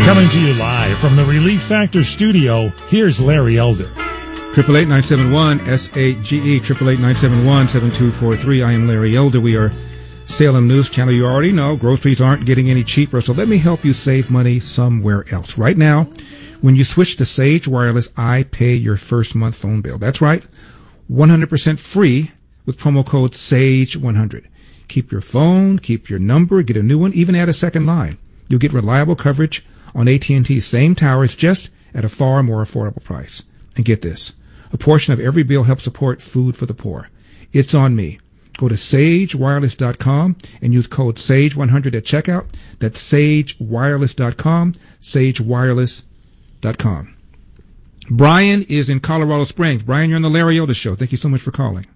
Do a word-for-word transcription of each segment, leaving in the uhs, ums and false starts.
Coming to you live from the Relief Factor studio, here's Larry Elder. Triple eight nine seven one S A G E triple eight nine seven one seven two four three. I am Larry Elder. We are Salem News Channel. You already know groceries aren't getting any cheaper, so let me help you save money somewhere else. Right now, when you switch to Sage Wireless, I pay your first month phone bill. That's right, one hundred percent free with promo code SAGE one hundred. Keep your phone, keep your number, get a new one, even add a second line. You'll get reliable coverage on A T and T's same towers, just at a far more affordable price. And get this, a portion of every bill helps support food for the poor. It's on me. Go to sage wireless dot com and use code SAGE one hundred at checkout. That's sage wireless dot com, sage wireless dot com. Brian is in Colorado Springs. Brian, you're on the Larry Elder Show. Thank you so much for calling.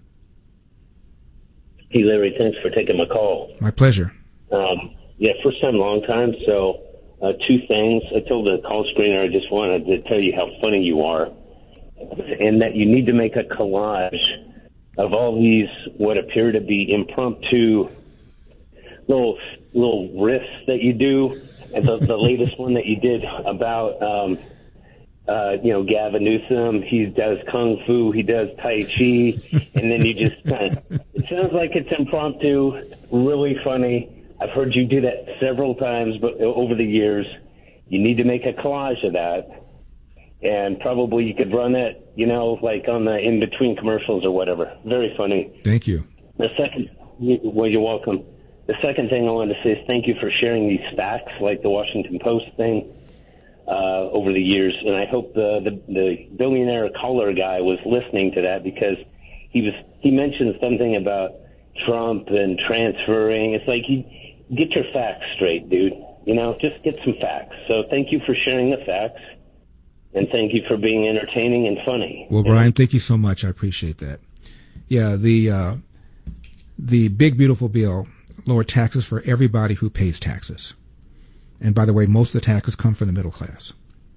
Hey, Larry, thanks for taking my call. My pleasure. Um, yeah, first time, long time. So uh, two things. I told the call screener I just wanted to tell you how funny you are and that you need to make a collage of all these what appear to be impromptu little little riffs that you do. And the, the latest one that you did about, um, uh, you know, Gavin Newsom, he does Kung Fu, he does Tai Chi, and then you just kind of, it sounds like it's impromptu, really funny. I've heard you do that several times but over the years. You need to make a collage of that. And probably you could run it, you know, like on the in-between commercials or whatever. Very funny. Thank you. The second, well, you're welcome. The second thing I wanted to say is thank you for sharing these facts, like the Washington Post thing, uh, over the years. And I hope the, the, the billionaire caller guy was listening to that, because he was he mentioned something about Trump and transferring. It's like, you get your facts straight, dude. You know, just get some facts. So thank you for sharing the facts. And thank you for being entertaining and funny. Well, Brian, thank you so much. I appreciate that. Yeah, the uh, the big, beautiful bill lowered taxes for everybody who pays taxes. And by the way, most of the taxes come from the middle class.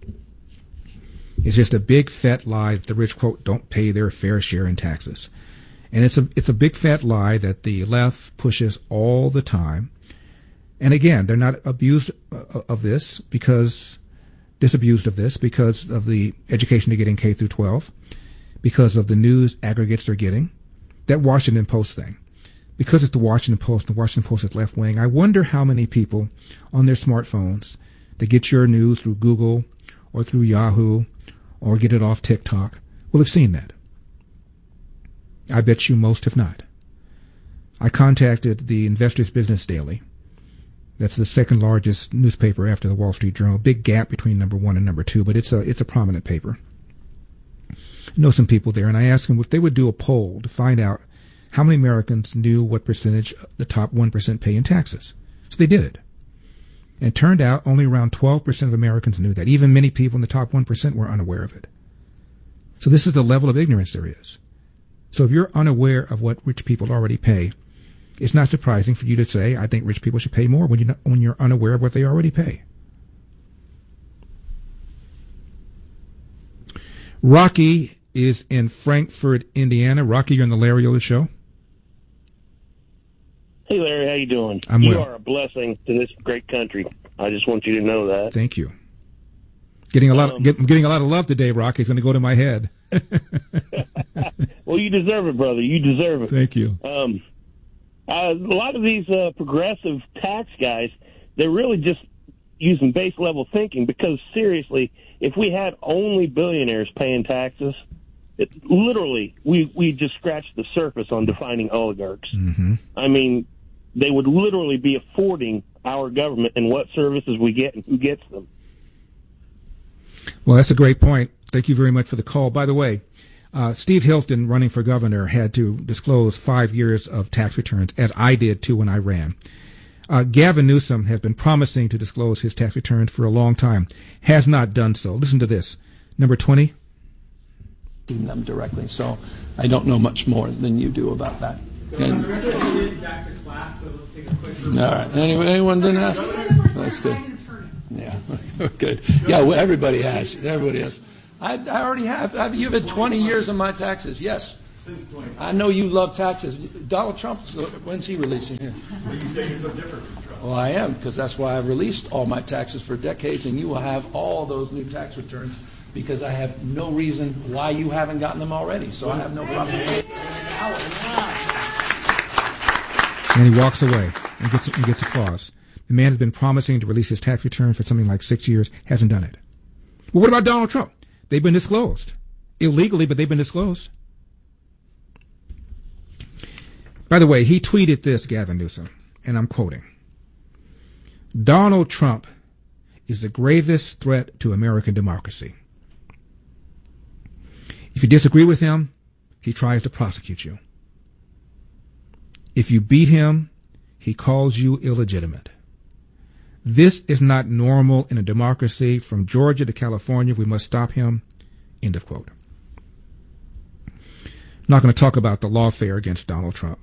It's just a big, fat lie that the rich, quote, don't pay their fair share in taxes. And it's a it's a big, fat lie that the left pushes all the time. And again, they're not abused of this because... disabused of this because of the education they're getting K through twelve, because of the news aggregates they're getting, that Washington Post thing. Because it's the Washington Post, and the Washington Post is left wing, I wonder how many people on their smartphones that get your news through Google or through Yahoo or get it off TikTok will have seen that. I bet you most have not. I contacted the Investors Business Daily. That's the second largest newspaper after the Wall Street Journal. Big gap between number one and number two, but it's a it's a prominent paper. I know some people there, and I asked them if they would do a poll to find out how many Americans knew what percentage the top one percent pay in taxes. So they did it. And it turned out only around twelve percent of Americans knew that. Even many people in the top one percent were unaware of it. So this is the level of ignorance there is. So if you're unaware of what rich people already pay, it's not surprising for you to say, I think rich people should pay more when you're, not, when you're unaware of what they already pay. Rocky is in Frankfort, Indiana. Rocky, you're on the Larry Elder Show. Hey, Larry, how you doing? I'm you well. are a blessing to this great country. I just want you to know that. Thank you. Getting a lot, Um, of, get, getting a lot of love today, Rocky. It's going to go to my head. Well, you deserve it, brother. You deserve it. Thank you. Um, Uh, a lot of these uh, progressive tax guys, they're really just using base level thinking, because seriously, if we had only billionaires paying taxes, it, literally, we, we just scratched the surface on defining oligarchs. Mm-hmm. I mean, they would literally be affording our government and what services we get and who gets them. Well, that's a great point. Thank you very much for the call. By the way, Uh, Steve Hilton, running for governor, had to disclose five years of tax returns, as I did, too, when I ran. Uh, Gavin Newsom has been promising to disclose his tax returns for a long time, has not done so. Listen to this. Number twenty. Them directly, so I don't know much more than you do about that. And, all right. Anyone, anyone didn't ask? That's good. Yeah, good. Yeah, well, everybody has. Everybody has. I, I already have. I've, you've had twenty years of my taxes. Yes. Since twenty. I know you love taxes. Donald Trump, when's he releasing here? What are you saying is so different from Trump? Well, I am, because that's why I've released all my taxes for decades, and you will have all those new tax returns, because I have no reason why you haven't gotten them already. So I have no problem. And he walks away and gets, and gets applause. The man has been promising to release his tax return for something like six years, hasn't done it. Well, what about Donald Trump? They've been disclosed. Illegally, but they've been disclosed. By the way, he tweeted this, Gavin Newsom, and I'm quoting. Donald Trump is the gravest threat to American democracy. If you disagree with him, he tries to prosecute you. If you beat him, he calls you illegitimate. This is not normal in a democracy. From Georgia to California, we must stop him. End of quote. I'm not going to talk about the lawfare against Donald Trump.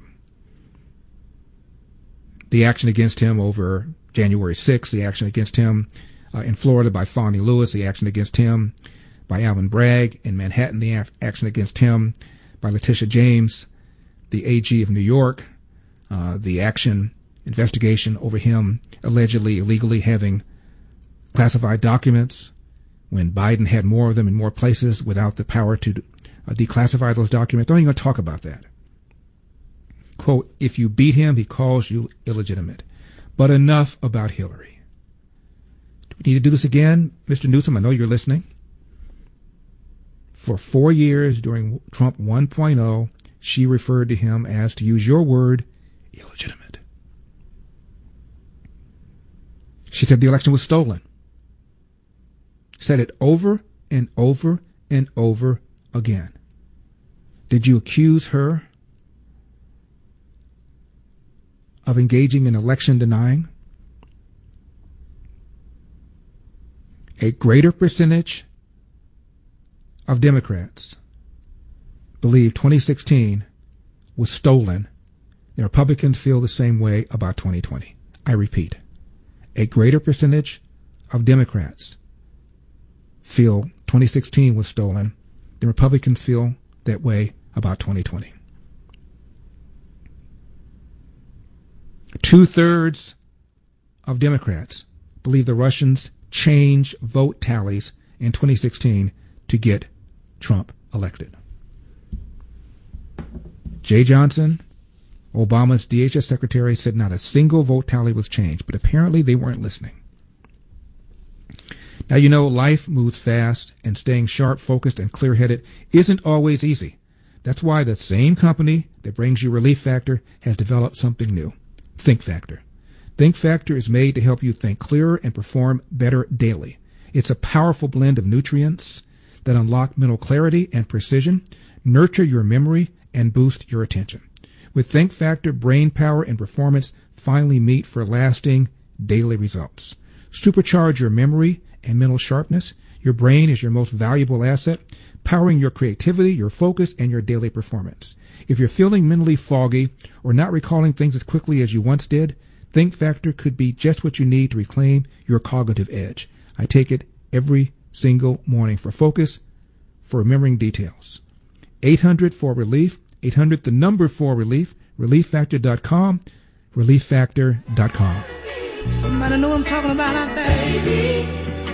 The action against him over January sixth, the action against him uh, in Florida by Fonnie Lewis, the action against him by Alvin Bragg in Manhattan, the af- action against him by Letitia James, the A G of New York, uh, the action investigation over him allegedly illegally having classified documents when Biden had more of them in more places without the power to uh, declassify those documents. Don't even talk about that. Quote, if you beat him, he calls you illegitimate. But enough about Hillary. Do we need to do this again? Mister Newsom, I know you're listening. For four years during Trump one point oh, she referred to him as, to use your word, illegitimate. She said the election was stolen. Said it over and over and over again. Did you accuse her of engaging in election denying? A greater percentage of Democrats believe twenty sixteen was stolen. The Republicans feel the same way about twenty twenty. I repeat, a greater percentage of Democrats feel twenty sixteen was stolen. The Republicans feel that way about twenty twenty. Two-thirds of Democrats believe the Russians changed vote tallies in twenty sixteen to get Trump elected. Jay Johnson, Obama's D H S secretary, said not a single vote tally was changed, but apparently they weren't listening. Now, you know, life moves fast, and staying sharp, focused, and clear-headed isn't always easy. That's why the same company that brings you Relief Factor has developed something new, Think Factor. Think Factor is made to help you think clearer and perform better daily. It's a powerful blend of nutrients that unlock mental clarity and precision, nurture your memory, and boost your attention. With Think Factor, brain power and performance finally meet for lasting daily results. Supercharge your memory and mental sharpness. Your brain is your most valuable asset, powering your creativity, your focus, and your daily performance. If you're feeling mentally foggy or not recalling things as quickly as you once did, Think Factor could be just what you need to reclaim your cognitive edge. I take it every single morning for focus, for remembering details. eight hundred for relief, eight hundred the number for relief, relief factor dot com, relief factor dot com. Somebody know what I'm talking about out there, baby.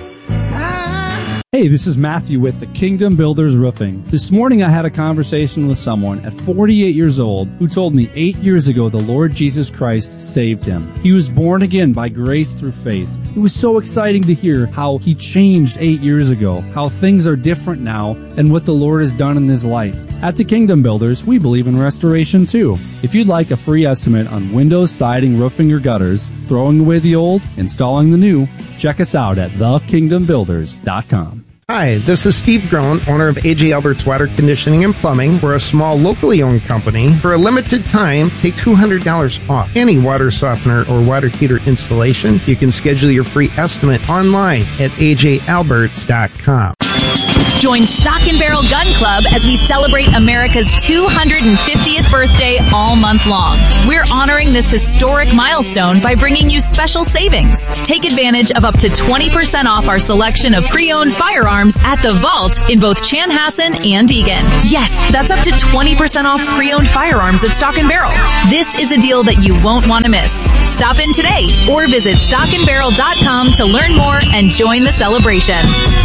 Hey, this is Matthew with the Kingdom Builders Roofing. This morning I had a conversation with someone at forty-eight years old who told me eight years ago the Lord Jesus Christ saved him. He was born again by grace through faith. It was so exciting to hear how he changed eight years ago, how things are different now, and what the Lord has done in his life. At the Kingdom Builders, we believe in restoration too. If you'd like a free estimate on windows, siding, roofing, or gutters, throwing away the old, installing the new, check us out at the kingdom builders dot com. Hi, this is Steve Groen, owner of A J Alberts Water Conditioning and Plumbing. We're a small, locally owned company. For a limited time, take two hundred dollars off any water softener or water heater installation. You can schedule your free estimate online at A J Alberts dot com. Join Stock and Barrel Gun Club as we celebrate America's two hundred fiftieth birthday all month long. We're honoring this historic milestone by bringing you special savings. Take advantage of up to twenty percent off our selection of pre-owned firearms at the Vault in both Chanhassen and Eagan. Yes, that's up to twenty percent off pre-owned firearms at Stock and Barrel. This is a deal that you won't want to miss. Stop in today or visit stock and barrel dot com to learn more and join the celebration.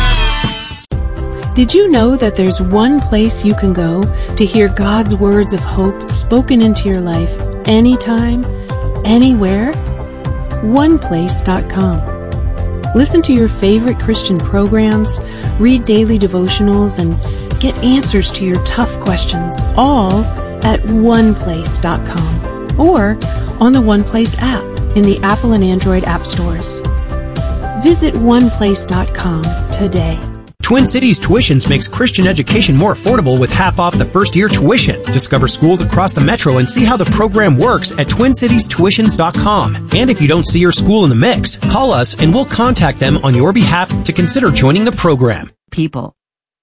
Did you know that there's one place you can go to hear God's words of hope spoken into your life anytime, anywhere? one place dot com. Listen to your favorite Christian programs, read daily devotionals, and get answers to your tough questions, all at one place dot com or on the OnePlace app in the Apple and Android app stores. Visit one place dot com today. Twin Cities Tuitions makes Christian education more affordable with half off the first year tuition. Discover schools across the metro and see how the program works at twin cities tuitions dot com. And if you don't see your school in the mix, call us and we'll contact them on your behalf to consider joining the program. People.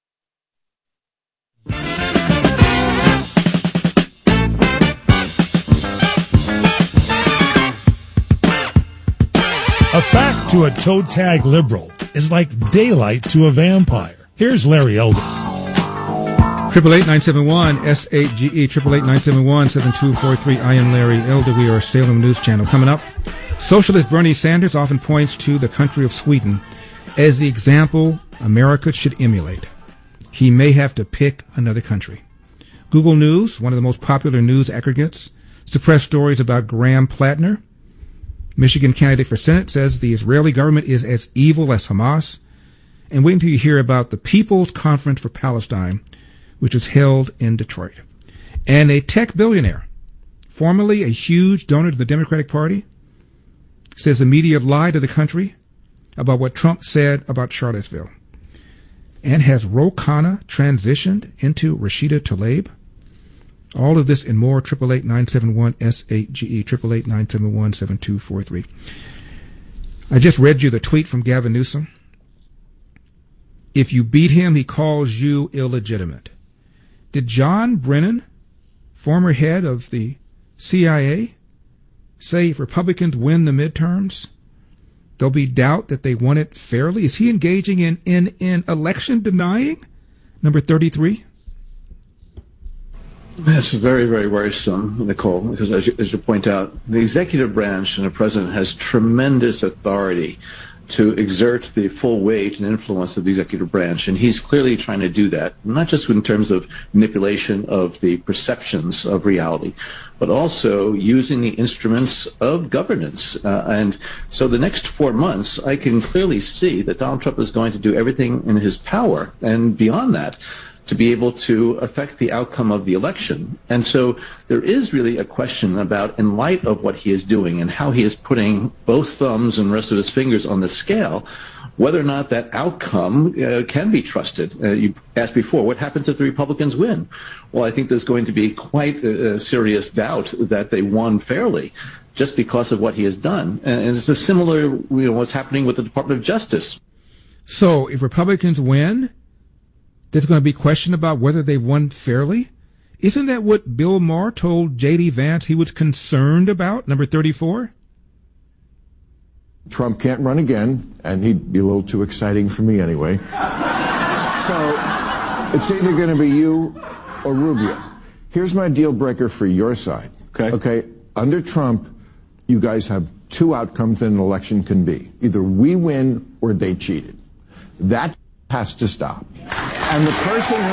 A fact to a toe tag liberal is like daylight to a vampire. Here's Larry Elder. Triple eight nine seven one S eight G E triple eight nine seven one seven two four three. I am Larry Elder. We are a Salem News Channel. Coming up, socialist Bernie Sanders often points to the country of Sweden as the example America should emulate. He may have to pick another country. Google News, one of the most popular news aggregates, suppressed stories about Graham Plattner. Michigan candidate for Senate says the Israeli government is as evil as Hamas. And wait until you hear about the People's Conference for Palestine, which was held in Detroit. And a tech billionaire, formerly a huge donor to the Democratic Party, says the media lied to the country about what Trump said about Charlottesville. And has Ro Khanna transitioned into Rashida Tlaib? All of this and more, triple eight nine seven one S eight G E, triple eight nine seven one seven two four three. I just read you the tweet from Gavin Newsom. If you beat him, he calls you illegitimate. Did John Brennan, former head of the C I A, say if Republicans win the midterms, there'll be doubt that they won it fairly? Is he engaging in, in, in election denying? Number thirty-three. That's very, very worrisome, Nicole, because as you, as you point out, the executive branch and the president has tremendous authority to exert the full weight and influence of the executive branch, and he's clearly trying to do that, not just in terms of manipulation of the perceptions of reality, but also using the instruments of governance. Uh, and so the next four months, I can clearly see that Donald Trump is going to do everything in his power, and beyond that, to be able to affect the outcome of the election. And so there is really a question about, in light of what he is doing and how he is putting both thumbs and the rest of his fingers on the scale, whether or not that outcome uh, can be trusted. Uh, you asked before, what happens if the Republicans win? Well, I think there's going to be quite a, a serious doubt that they won fairly just because of what he has done. And, and it's a similar, you know, what's happening with the Department of Justice. So if Republicans win, there's going to be question about whether they won fairly? Isn't that what Bill Maher told J D Vance he was concerned about, number thirty-four? Trump can't run again, and he'd be a little too exciting for me anyway. So it's either going to be you or Rubio. Here's my deal breaker for your side. Okay. Okay. Under Trump, you guys have two outcomes that an election can be. Either we win or they cheated. That has to stop. And the person who...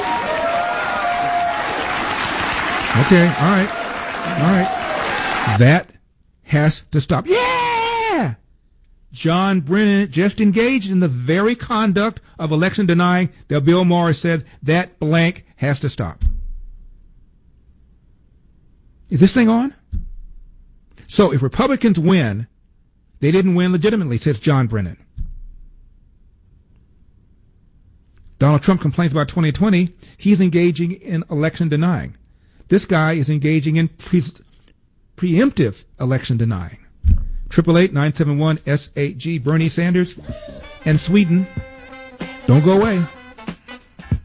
Okay, all right, all right. That has to stop. Yeah! John Brennan just engaged in the very conduct of election denying that Bill Maher said that blank has to stop. Is this thing on? So if Republicans win, they didn't win legitimately, says John Brennan. Donald Trump complains about twenty twenty. He's engaging in election denying. This guy is engaging in pre- preemptive election denying. Triple eight nine seven one S eight G. Bernie Sanders and Sweden. Don't go away.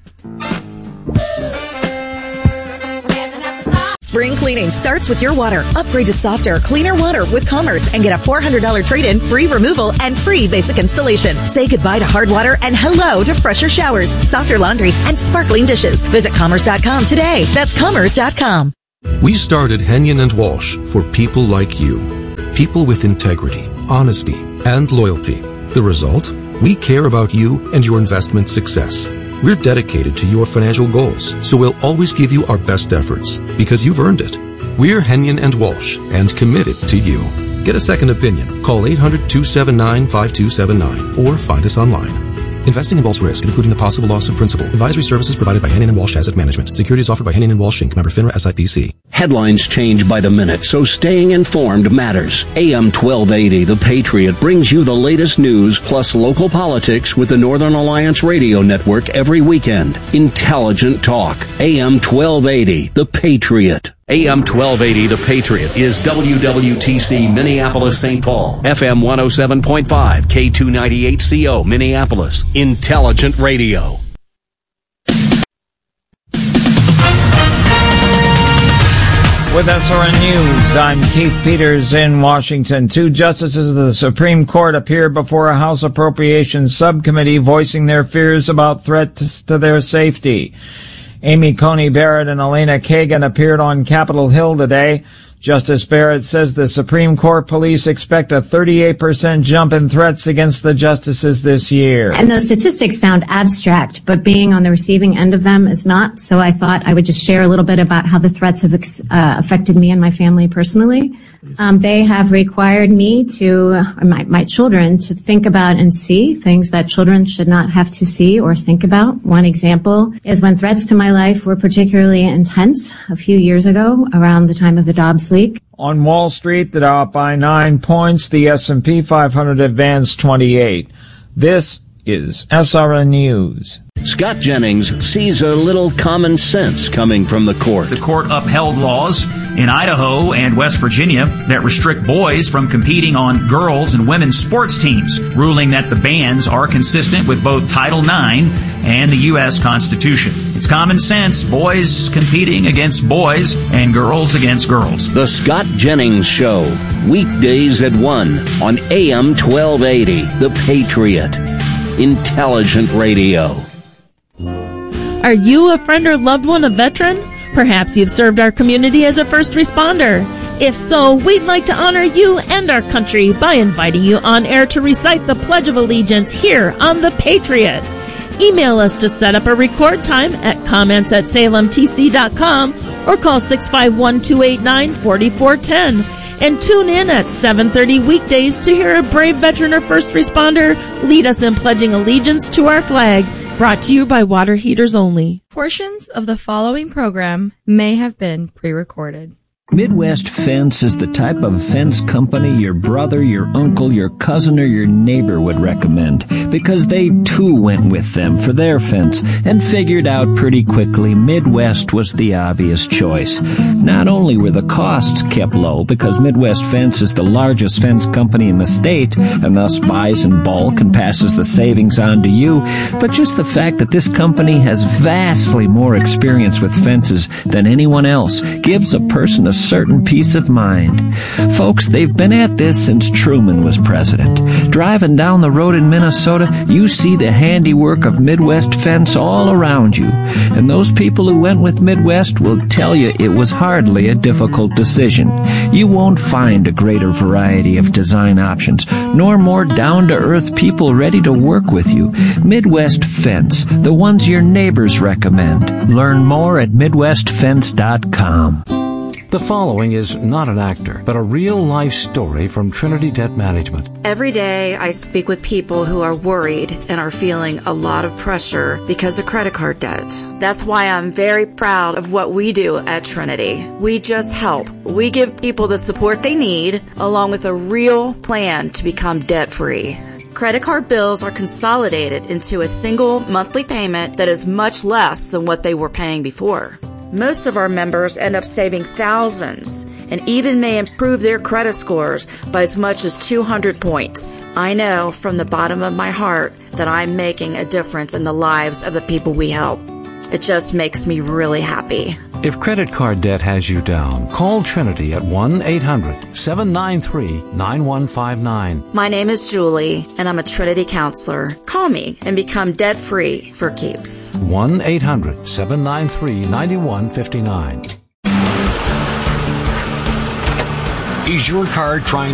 Spring cleaning starts with your water. Upgrade to softer, cleaner water with Commerce and get a four hundred dollars trade-in, free removal, and free basic installation. Say goodbye to hard water and hello to fresher showers, softer laundry, and sparkling dishes. Visit commerce dot com today. That's commerce dot com. We started Henyon and Walsh for people like you. People with integrity, honesty, and loyalty. The result? We care about you and your investment success. We're dedicated to your financial goals, so we'll always give you our best efforts because you've earned it. We're Henyon and Walsh and committed to you. Get a second opinion. Call eight hundred, two seven nine, five two seven nine or find us online. Investing involves risk, including the possible loss of principal. Advisory services provided by Henyon and Walsh Asset Management. Securities offered by Henyon and Walsh Incorporated. Member FINRA S I P C. Headlines change by the minute, so staying informed matters. A M twelve eighty, The Patriot, brings you the latest news plus local politics with the Northern Alliance Radio Network every weekend. Intelligent talk. A M twelve eighty, The Patriot. A M twelve eighty, The Patriot, is W W T C Minneapolis, Saint Paul. F M one oh seven point five, K two ninety-eight C O, Minneapolis. Intelligent radio. With S R N News, I'm Keith Peters in Washington. Two justices of the Supreme Court appeared before a House Appropriations Subcommittee voicing their fears about threats to their safety. Amy Coney Barrett and Elena Kagan appeared on Capitol Hill today. Justice Barrett says the Supreme Court police expect a thirty-eight percent jump in threats against the justices this year. And those statistics sound abstract, but being on the receiving end of them is not. So I thought I would just share a little bit about how the threats have uh, affected me and my family personally. Um, they have required me to, uh, my, my children, to think about and see things that children should not have to see or think about. One example is when threats to my life were particularly intense a few years ago around the time of the Dobbs leak. On Wall Street, the Dow up by nine points. The S and P five hundred advanced twenty-eight. This is S R N News. Scott Jennings sees a little common sense coming from the court. The court upheld laws in Idaho and West Virginia that restrict boys from competing on girls' and women's sports teams, ruling that the bans are consistent with both Title nine and the U S Constitution. It's common sense, boys competing against boys and girls against girls. The Scott Jennings Show, weekdays at one on A M twelve eighty, The Patriot. Intelligent radio. Are you a friend or loved one a veteran? Perhaps you've served our community as a first responder. If so, we'd like to honor you and our country by inviting you on air to recite the Pledge of Allegiance here on The Patriot. Email us to set up a record time at comments at salem t c dot com or call six five one, two eight nine, four four one zero. And tune in at seven thirty weekdays to hear a brave veteran or first responder lead us in pledging allegiance to our flag. Brought to you by Water Heaters Only. Portions of the following program may have been pre-recorded. Midwest Fence is the type of fence company your brother, your uncle, your cousin, or your neighbor would recommend, because they too went with them for their fence and figured out pretty quickly Midwest was the obvious choice. Not only were the costs kept low because Midwest Fence is the largest fence company in the state and thus buys in bulk and passes the savings on to you, but just the fact that this company has vastly more experience with fences than anyone else gives a person a certain peace of mind. Folks, they've been at this since Truman was president. Driving down the road in Minnesota, you see the handiwork of Midwest Fence all around you. And those people who went with Midwest will tell you it was hardly a difficult decision. You won't find a greater variety of design options, nor more down-to-earth people ready to work with you. Midwest Fence, the ones your neighbors recommend. Learn more at midwest fence dot com. The following is not an actor, but a real-life story from Trinity Debt Management. Every day I speak with people who are worried and are feeling a lot of pressure because of credit card debt. That's why I'm very proud of what we do at Trinity. We just help. We give people the support they need, along with a real plan to become debt-free. Credit card bills are consolidated into a single monthly payment that is much less than what they were paying before. Most of our members end up saving thousands and even may improve their credit scores by as much as two hundred points. I know from the bottom of my heart that I'm making a difference in the lives of the people we help. It just makes me really happy. If credit card debt has you down, call Trinity at one eight hundred seven nine three nine one five nine. My name is Julie, and I'm a Trinity counselor. Call me and become debt-free for keeps. one eight hundred seven nine three nine one five nine. Is your car trying